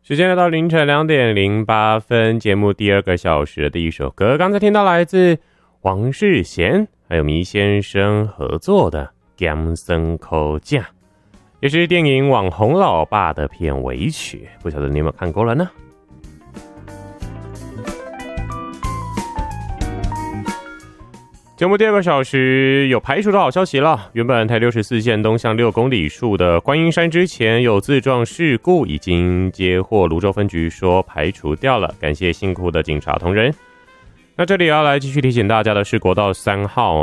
时间来到凌晨2:08分，节目第二个小时的第一首歌，刚才听到来自王世贤还有迷先生合作的《咸酸苦酱》，也是电影《网红老爸》的片尾曲，不晓得你有没有看过了呢？节目第二个小时有排除的好消息了，原本台64线东向6公里处的观音山之前有自撞事故，已经接获泸州分局说排除掉了，感谢辛苦的警察同仁。那这里要来继续提醒大家的是国道3号